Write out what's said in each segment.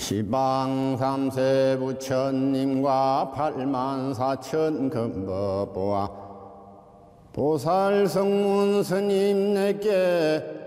시방 삼세 부처님과 84,000 금법보아 보살 성문 스님 내게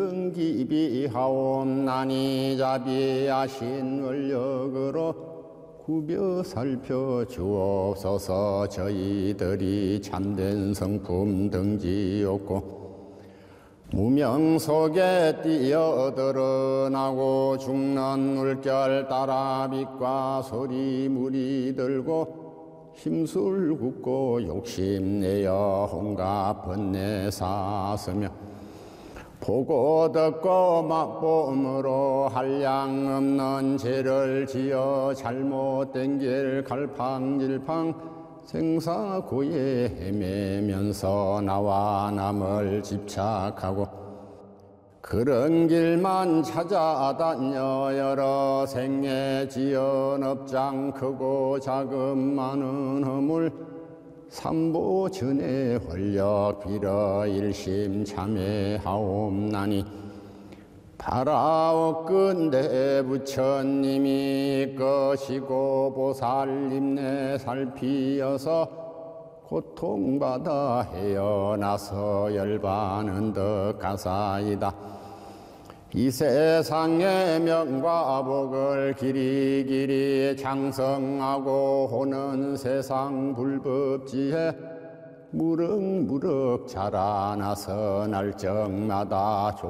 지승기비하옵나니 자비하신 원력으로 구벼 살펴 주옵소서. 저희들이 참된 성품 등지없고 무명 속에 뛰어드러나고 죽는 물결 따라 빛과 소리 물이 들고 힘술 굽고 욕심내어 온갖 번뇌 사스며 보고 듣고 맛봄으로 한량 없는 죄를 지어 잘못된 길 갈팡질팡 생사고에 헤매면서 나와 남을 집착하고 그런 길만 찾아다녀 여러 생애 지은 업장 크고 작은 많은 허물 삼보전에 홀려 빌어 일심 참회하옵나니 바라옵건대 부처님이 것이고 보살님네 살피어서 고통받아 헤어나서 열반은 더 가사이다. 이 세상의 명과 복을 길이길이 장성하고 오는 세상 불법지에 무럭무럭 자라나서 날정마다